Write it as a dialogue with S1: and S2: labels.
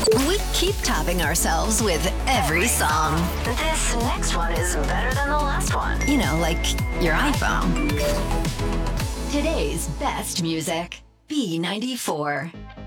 S1: We keep topping ourselves with every song. This next one is better than the last one. You know, like your iPhone. Today's best music. B94.